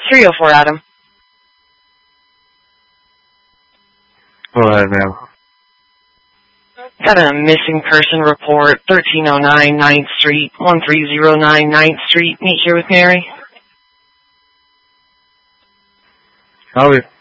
304 Adam. Go ahead, ma'am. Got a missing person report, 1309 9th Street, 1309 9th Street. Meet here with Mary. Copy.